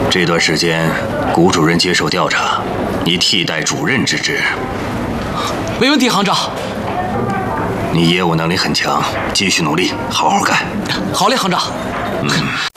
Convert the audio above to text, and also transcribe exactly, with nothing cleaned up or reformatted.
这段时间，谷主任接受调查，你替代主任之职。 没问题，行长。 你业务能力很强，继续努力，好好干。 好嘞，行长。 嗯。